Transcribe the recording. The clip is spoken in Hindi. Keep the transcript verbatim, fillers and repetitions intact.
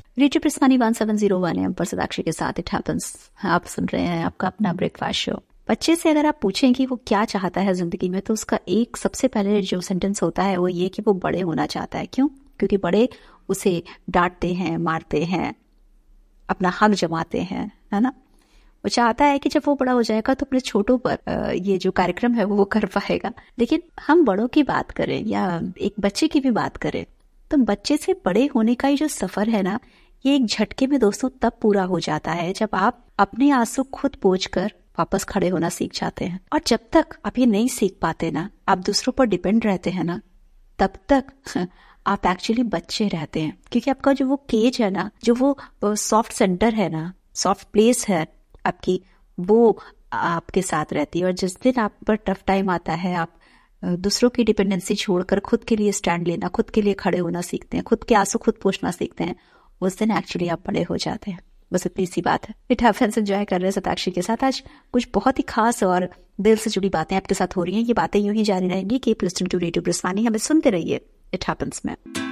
Radio प्रस्थानी one seven zero one M पर सदाक्षी के साथ इट हैपेंस आप सुन रहे हैं आपका अपना ब्रेकफास्ट शो। बच्चे से अगर आप पूछें कि वो क्या चाहता है जिंदगी में, तो उसका एक सबसे पहले जो सेंटेंस होता है वो ये कि वो बड़े होना चाहता है। क्यों? क्योंकि बड़े उसे डांटते हैं, मारते हैं, अपना हक जमाते हैं, है ना। वो चाहता है कि जब वो बड़ा हो जाएगा तो अपने छोटों पर ये जो कार्यक्रम है वो कर पाएगा। लेकिन हम बड़ों की बात करें या एक बच्चे की भी बात करें, तो बच्चे से बड़े होने का ये जो सफर है ना, ये एक झटके में दोस्तों तब पूरा हो जाता है जब आप अपने आंसू खुद पोंछकर वापस खड़े होना सीख जाते हैं। और जब तक आप ये नहीं सीख पाते ना, आप दूसरों पर डिपेंड रहते हैं ना, तब तक आप एक्चुअली बच्चे रहते हैं। क्योंकि आपका जो वो केज है ना, जो वो सॉफ्ट सेंटर है ना, सॉफ्ट प्लेस है आपकी, वो आपके साथ रहती है। और जिस दिन आप पर टफ टाइम आता है, आप दूसरों की डिपेंडेंसी छोड़कर खुद के लिए स्टैंड लेना, खुद के लिए खड़े होना सीखते हैं, खुद के आंसू खुद पोंछना सीखते हैं, उस दिन एक्चुअली आप बड़े हो जाते हैं। बस इतनी सी बात है। इट हैपेंस एंजॉय कर रहे हैं सताक्षी के साथ। आज कुछ बहुत ही खास और दिल से जुड़ी बातें आपके साथ हो रही हैं। ये बातें यूं ही जारी रहेंगी। Keep listening to radio प्रस्थानी। हमें सुनते रहिए इट हैपेंस में।